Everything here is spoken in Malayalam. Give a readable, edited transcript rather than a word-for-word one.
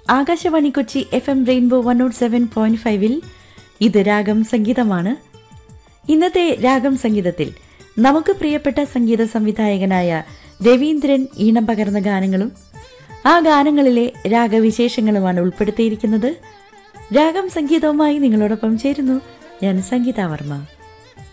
ആകാശവാണി കൊച്ചി FM റെയിൻബോ 107.5 ഇത് രാഗം സംഗീതമാണ്. ഇന്നത്തെ രാഗം സംഗീതത്തിൽ നമുക്ക് പ്രിയപ്പെട്ട സംഗീത സംവിധായകനായ രവീന്ദ്രൻ ഈണം പകർന്ന ഗാനങ്ങളും ആ ഗാനങ്ങളിലെ രാഗവിശേഷങ്ങളുമാണ് ഉൾപ്പെടുത്തിയിരിക്കുന്നത്. രാഗം സംഗീതവുമായി നിങ്ങളോടൊപ്പം ചേരുന്നു ഞാൻ സംഗീത വർമ്മ.